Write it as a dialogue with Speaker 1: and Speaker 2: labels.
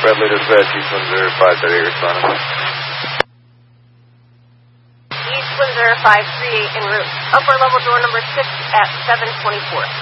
Speaker 1: Bradley Dispatch, East Wind 0538, responding.
Speaker 2: East Wind 0538 en route. Upper level door number 6 at 724.